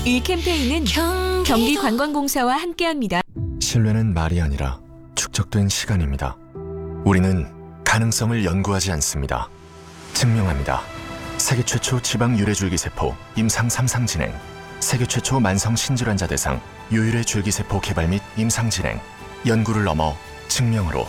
이 캠페인은 경기관광공사와 함께합니다. 신뢰는 말이 아니라 축적된 시간입니다. 우리는 가능성을 연구하지 않습니다. 증명합니다. 세계 최초 지방 유래줄기세포 임상 3상 진행, 세계 최초 만성 신질환자 대상 유일의 줄기세포 개발 및 임상 진행, 연구를 넘어 증명으로